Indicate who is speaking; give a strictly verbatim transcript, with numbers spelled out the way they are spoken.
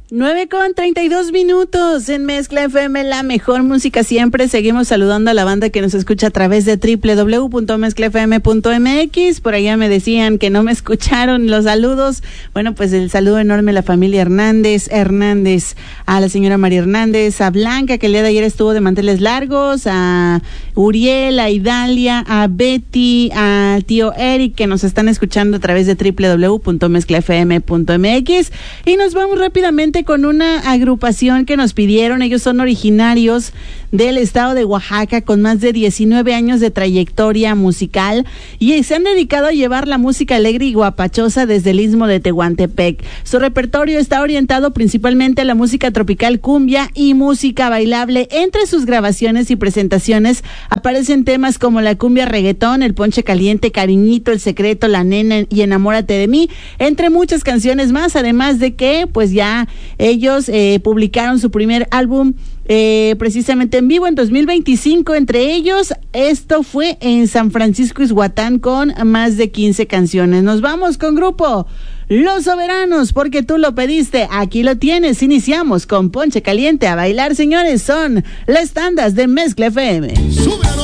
Speaker 1: nueve con treinta y dos minutos en Mezcla F M, la mejor música siempre. Seguimos saludando a la banda que nos escucha a través de doble u doble u doble u punto mezcla f m punto m x. Por allá me decían que no me escucharon los saludos. Bueno, pues el saludo enorme a la familia Hernández, Hernández, a la señora María Hernández, a Blanca, que el día de ayer estuvo de manteles largos, a Uriel, a Idalia, a Betty, a tío Eric, que nos están escuchando a través de doble u doble u doble u punto mezcla f m punto m x. Y nos vamos rápidamente con una agrupación que nos pidieron. Ellos son originarios del estado de Oaxaca, con más de diecinueve años de trayectoria musical, y se han dedicado a llevar la música alegre y guapachosa desde el istmo de Tehuantepec. Su repertorio está orientado principalmente a la música tropical, cumbia y música bailable. Entre sus grabaciones y presentaciones aparecen temas como la cumbia reggaetón, el ponche caliente, cariñito, el secreto, la nena y enamórate de mí, entre muchas canciones más. Además de que pues ya ellos eh, publicaron su primer álbum eh, precisamente en vivo en dos mil veinticinco. Entre ellos, esto fue en San Francisco Ixhuatán, con más de quince canciones. Nos vamos con grupo Los Soberanos, porque tú lo pediste, aquí lo tienes. Iniciamos con Ponche Caliente. A bailar, señores, son las tandas de Mezcla F M. Súbelo.